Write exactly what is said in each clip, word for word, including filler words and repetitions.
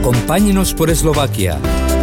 Acompáñenos por Eslovaquia.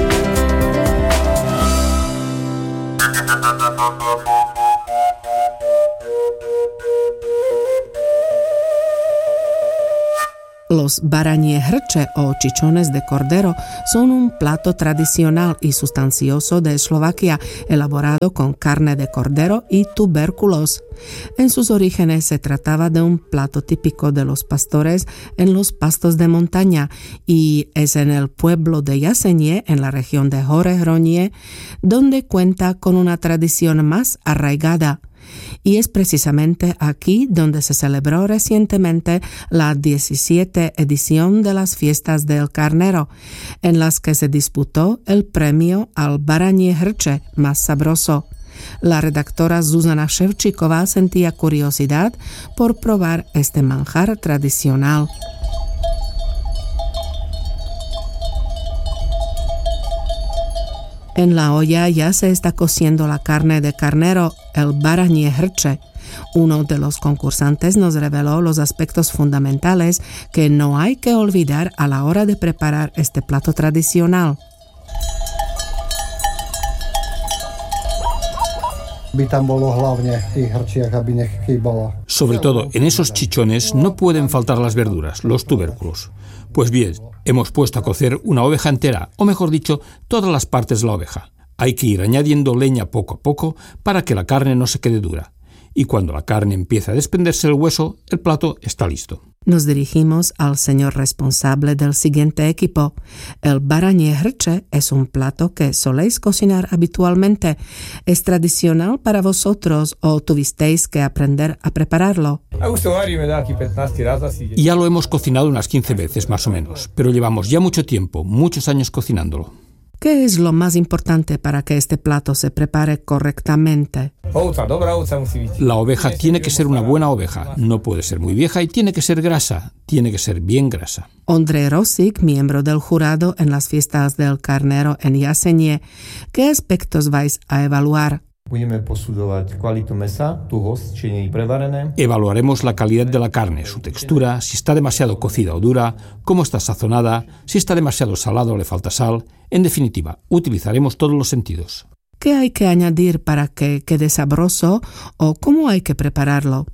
Los barañie hrče o chichones de cordero son un plato tradicional y sustancioso de Eslovaquia, elaborado con carne de cordero y tubérculos. En sus orígenes se trataba de un plato típico de los pastores en los pastos de montaña y es en el pueblo de Jasenie, en la región de Hore Hronie, donde cuenta con una tradición más arraigada. Y es precisamente aquí donde se celebró recientemente la diecisiete edición de las Fiestas del Carnero, en las que se disputó el premio al barañie hrče más sabroso. La redactora Zuzana Ševčíková sentía curiosidad por probar este manjar tradicional. En la olla ya se está cociendo la carne de carnero, el barañie hrče. Uno de los concursantes nos reveló los aspectos fundamentales que no hay que olvidar a la hora de preparar este plato tradicional. Sobre todo, en esos chichones no pueden faltar las verduras, los tubérculos. Pues bien, hemos puesto a cocer una oveja entera, o mejor dicho, todas las partes de la oveja. Hay que ir añadiendo leña poco a poco para que la carne no se quede dura. Y cuando la carne empieza a desprenderse del hueso, el plato está listo. Nos dirigimos al señor responsable del siguiente equipo. El barañie hrče es un plato que soléis cocinar habitualmente. ¿Es tradicional para vosotros o tuvisteis que aprender a prepararlo? Ya lo hemos cocinado unas quince veces más o menos, pero llevamos ya mucho tiempo, muchos años cocinándolo. ¿Qué es lo más importante para que este plato se prepare correctamente? La oveja tiene que ser una buena oveja, no puede ser muy vieja y tiene que ser grasa, tiene que ser bien grasa. Ondrej Rosík, miembro del jurado en las Fiestas del Carnero en Jasenie, ¿qué aspectos vais a evaluar? Evaluaremos la calidad de la carne, su textura, si está demasiado cocida o dura, cómo está sazonada, si está demasiado salado o le falta sal. En definitiva, utilizaremos todos los sentidos. ¿Qué hay que añadir para que quede sabroso o cómo hay que prepararlo?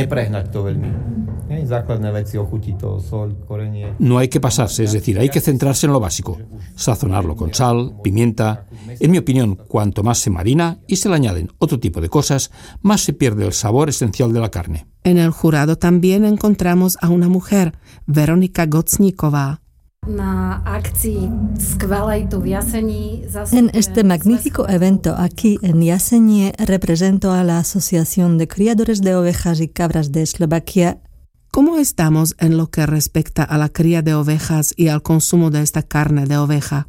No hay que pasarse, es decir, hay que centrarse en lo básico. Sazonarlo con sal, pimienta. En mi opinión, cuanto más se marina y se le añaden otro tipo de cosas, más se pierde el sabor esencial de la carne. En el jurado también encontramos a una mujer, Veronika Gocníková. En este magnífico evento aquí en Jasenie represento a la Asociación de Criadores de Ovejas y Cabras de Eslovaquia. ¿Cómo estamos en lo que respecta a la cría de ovejas y al consumo de esta carne de oveja?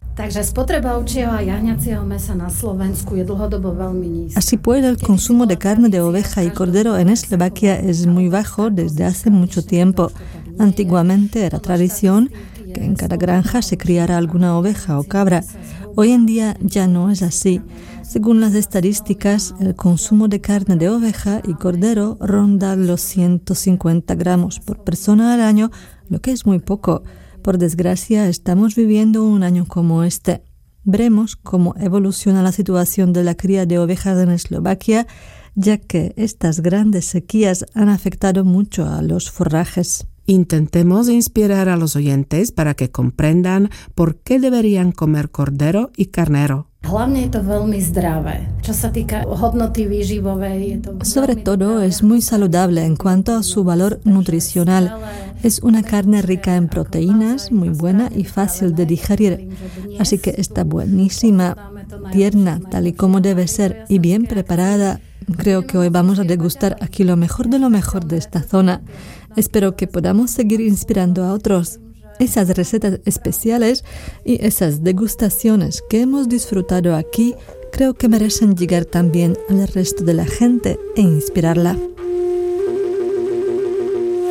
Así pues, el consumo de carne de oveja y cordero en Eslovaquia es muy bajo desde hace mucho tiempo. Antiguamente era tradición que en cada granja se criara alguna oveja o cabra. Hoy en día ya no es así. Según las estadísticas, el consumo de carne de oveja y cordero ronda los ciento cincuenta gramos por persona al año, lo que es muy poco. Por desgracia, estamos viviendo un año como este. Veremos cómo evoluciona la situación de la cría de ovejas en Eslovaquia, ya que estas grandes sequías han afectado mucho a los forrajes. Intentemos inspirar a los oyentes para que comprendan por qué deberían comer cordero y carnero. Sobre todo es muy saludable en cuanto a su valor nutricional. Es una carne rica en proteínas, muy buena y fácil de digerir. Así que está buenísima, tierna, tal y como debe ser, y bien preparada. Creo que hoy vamos a degustar aquí lo mejor de lo mejor de esta zona. Espero que podamos seguir inspirando a otros. Esas recetas especiales y esas degustaciones que hemos disfrutado aquí, creo que merecen llegar también al resto de la gente e inspirarla.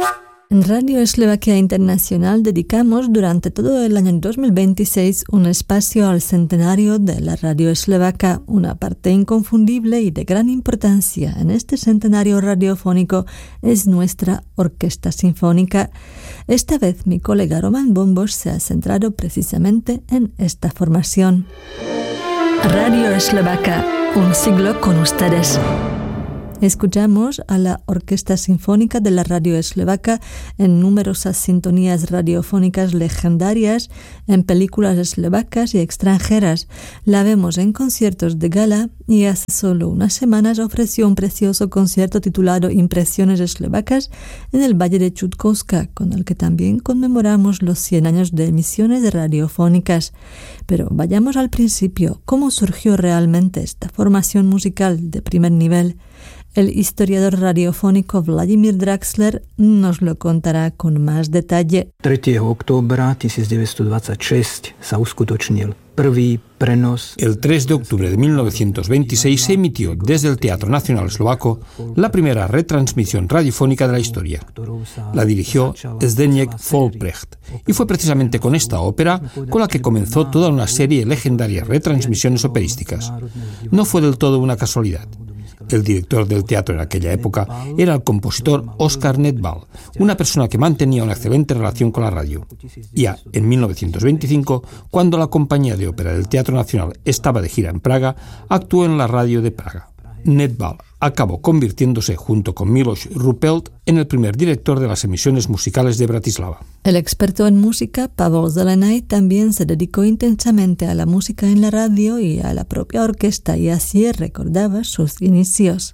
En Radio Eslovaquia Internacional dedicamos durante todo el año dos mil veintiséis un espacio al centenario de la radio eslovaca, una parte inconfundible y de gran importancia en este centenario radiofónico es nuestra Orquesta Sinfónica. Esta vez mi colega Roman Bombos se ha centrado precisamente en esta formación. Radio Eslovaca, un siglo con ustedes. Escuchamos a la Orquesta Sinfónica de la Radio Eslovaca en numerosas sintonías radiofónicas legendarias, en películas eslovacas y extranjeras. La vemos en conciertos de gala y hace solo unas semanas ofreció un precioso concierto titulado Impresiones eslovacas en el Valle de Chutkowska, con el que también conmemoramos los cien años de emisiones radiofónicas. Pero vayamos al principio. ¿Cómo surgió realmente esta formación musical de primer nivel? El historiador radiofónico Vladimír Draxler nos lo contará con más detalle. tretieho októbra tisícdeväťstodvadsaťšesť sa uskutočnil prvý prenos. El tres de octubre de mil novecientos veintiséis se emitió desde el Teatro Nacional Eslovaco la primera retransmisión radiofónica de la historia. La dirigió Zdeněk Folprecht y fue precisamente con esta ópera con la que comenzó toda una serie de legendarias retransmisiones operísticas. No fue del todo una casualidad. El director del teatro en aquella época era el compositor Oskar Nedbal, una persona que mantenía una excelente relación con la radio. Ya en mil novecientos veinticinco, cuando la compañía de ópera del Teatro Nacional estaba de gira en Praga, actuó en la radio de Praga. Nedbal acabó convirtiéndose, junto con Miloš Rupelt, en el primer director de las emisiones musicales de Bratislava. El experto en música, Pavel Zelenay, también se dedicó intensamente a la música en la radio y a la propia orquesta, y así recordaba sus inicios.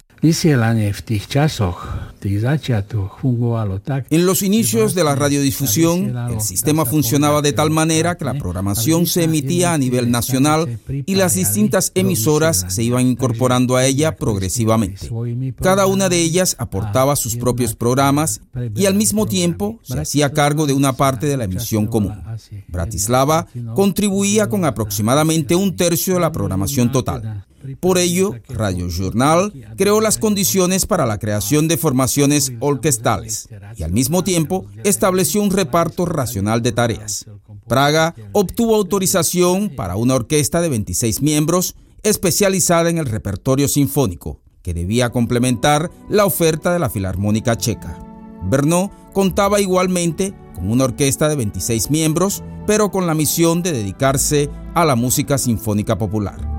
En los inicios de la radiodifusión, el sistema funcionaba de tal manera que la programación se emitía a nivel nacional y las distintas emisoras se iban incorporando a ella progresivamente. Cada una de ellas aportaba sus propios programas y al mismo tiempo se hacía cargo de una parte de la emisión común. Bratislava contribuía con aproximadamente un tercio de la programación total. Por ello, Radio Journal creó las condiciones para la creación de formaciones orquestales y al mismo tiempo estableció un reparto racional de tareas. Praga obtuvo autorización para una orquesta de veintiséis miembros especializada en el repertorio sinfónico, que debía complementar la oferta de la Filarmónica Checa. Brno contaba igualmente con una orquesta de veintiséis miembros, pero con la misión de dedicarse a la música sinfónica popular.